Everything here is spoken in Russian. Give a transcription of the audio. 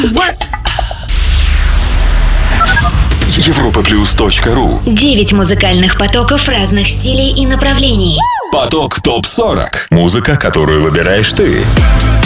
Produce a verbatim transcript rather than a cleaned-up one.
Европа плюс точка ру. Девять музыкальных потоков разных стилей и направлений. Поток топ сорок. Музыка, которую выбираешь ты.